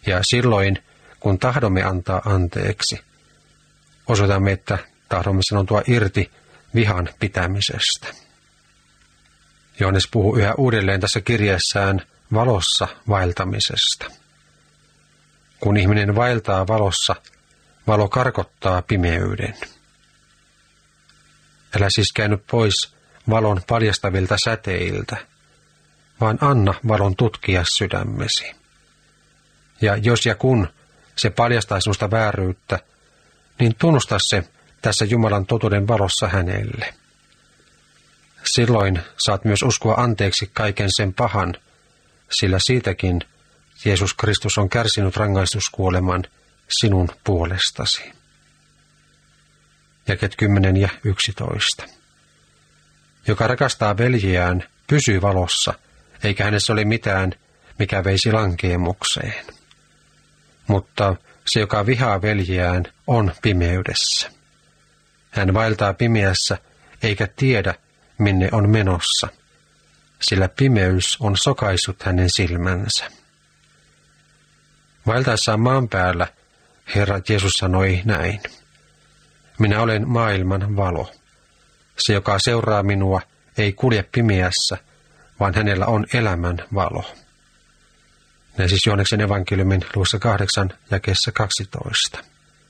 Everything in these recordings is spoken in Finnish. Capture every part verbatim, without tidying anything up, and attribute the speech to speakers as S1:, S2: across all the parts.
S1: Ja silloin, kun tahdomme antaa anteeksi, osoitamme, että tahdomme sanoutua irti vihan pitämisestä. Johannes puhuu yhä uudelleen tässä kirjeessään valossa vaeltamisesta. Kun ihminen vaeltaa valossa, valo karkottaa pimeyden. Älä siis käänny pois valon paljastavilta säteiltä, vaan anna valon tutkia sydämesi. Ja jos ja kun se paljastaa sinusta vääryyttä, niin tunnusta se tässä Jumalan totuuden valossa hänelle. Silloin saat myös uskoa anteeksi kaiken sen pahan, sillä siitäkin Jeesus Kristus on kärsinyt rangaistuskuoleman sinun puolestasi. Jakeet kymmenen ja yksitoista. Joka rakastaa veljeään, pysyy valossa, eikä hänessä ole mitään, mikä veisi lankeemukseen. Mutta se, joka vihaa veljeään, on pimeydessä. Hän vaeltaa pimeässä, eikä tiedä, minne on menossa, sillä pimeys on sokaissut hänen silmänsä. Vaeltaessaan maan päällä Herra Jeesus sanoi näin: minä olen maailman valo. Se, joka seuraa minua, ei kulje pimeässä, vaan hänellä on elämän valo. Näin siis Johanneksen evankeliumin luvussa kahdeksan jakeessa kaksitoista.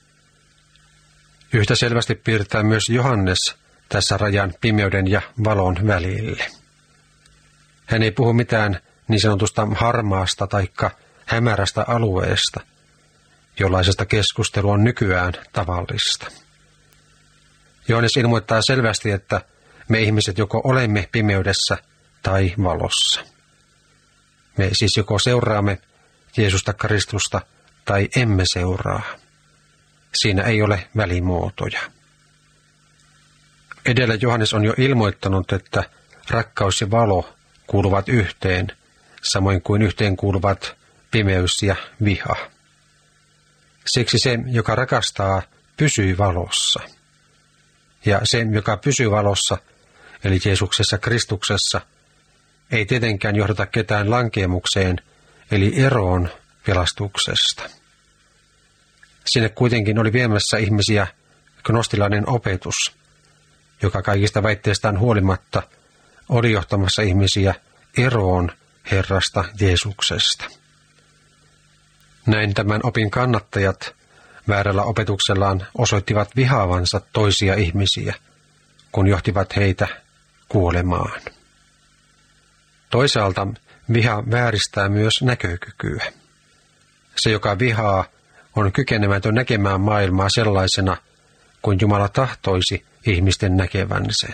S1: Yhtä selvästi piirtää myös Johannes tässä rajan pimeyden ja valon välille. Hän ei puhu mitään niin sanotusta harmaasta taikka hämärästä alueesta, jollaisesta keskustelu on nykyään tavallista. Johannes ilmoittaa selvästi, että me ihmiset joko olemme pimeydessä tai valossa. Me siis joko seuraamme Jeesusta Kristusta tai emme seuraa. Siinä ei ole välimuotoja. Edellä Johannes on jo ilmoittanut, että rakkaus ja valo kuuluvat yhteen, samoin kuin yhteen kuuluvat pimeys ja viha. Siksi se, joka rakastaa, pysyy valossa. Ja se, joka pysyy valossa, eli Jeesuksessa Kristuksessa, ei tietenkään johdata ketään lankeemukseen, eli eroon pelastuksesta. Sinne kuitenkin oli viemässä ihmisiä gnostilainen opetus, joka kaikista väitteistään huolimatta oli johtamassa ihmisiä eroon Herrasta Jeesuksesta. Näin tämän opin kannattajat väärällä opetuksellaan osoittivat vihaavansa toisia ihmisiä, kun johtivat heitä kuolemaan. Toisaalta viha vääristää myös näkökykyä. Se, joka vihaa, on kykenemätön näkemään maailmaa sellaisena, kuin Jumala tahtoisi ihmisten näkevän sen.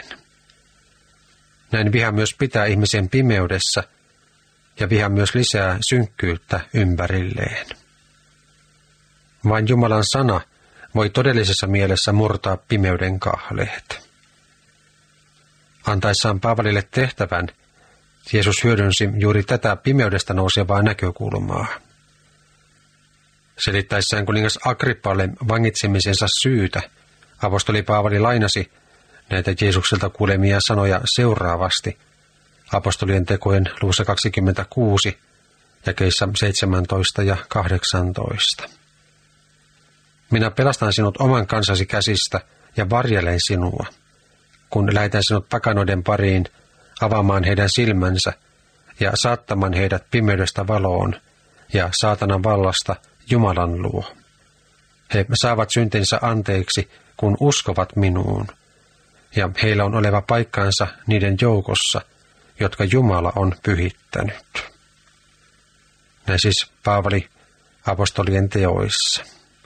S1: Näin viha myös pitää ihmisen pimeydessä, ja viha myös lisää synkkyyttä ympärilleen. Vain Jumalan sana voi todellisessa mielessä murtaa pimeyden kahleet. Antaessaan Paavalille tehtävän, Jeesus hyödynsi juuri tätä pimeydestä nousevaa näkökulmaa. Selittäessään kuningas Agrippalle vangitsemisensa syytä, apostoli Paavali lainasi näitä Jeesukselta kuulemia sanoja seuraavasti apostolien tekojen luvussa kaksikymmentäkuusi, jakeissa seitsemäntoista ja kahdeksantoista. Minä pelastan sinut oman kansasi käsistä ja varjelen sinua, kun lähetän sinut pakanoiden pariin avaamaan heidän silmänsä ja saattamaan heidät pimeydestä valoon ja saatanan vallasta Jumalan luo. He saavat syntinsä anteeksi, kun uskovat minuun, ja heillä on oleva paikkansa niiden joukossa, jotka Jumala on pyhittänyt. Näin siis Paavali apostolien teoissa.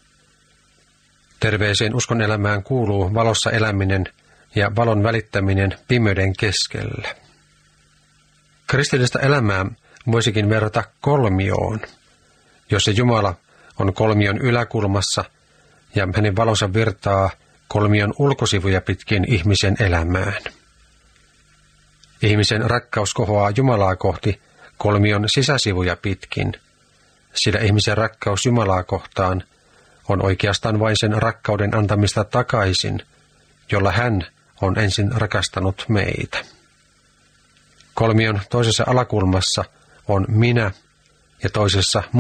S1: Terveeseen uskon elämään kuuluu valossa eläminen ja valon välittäminen pimeyden keskellä. Kristillistä elämää voisikin verrata kolmioon, jossa Jumala on kolmion yläkulmassa ja hänen valonsa virtaa kolmion ulkosivuja pitkin ihmisen elämään. Ihmisen rakkaus kohoaa Jumalaa kohti kolmion sisäsivuja pitkin, sillä ihmisen rakkaus Jumalaa kohtaan on oikeastaan vain sen rakkauden antamista takaisin, jolla hän on ensin rakastanut meitä. Kolmion toisessa alakulmassa on minä ja toisessa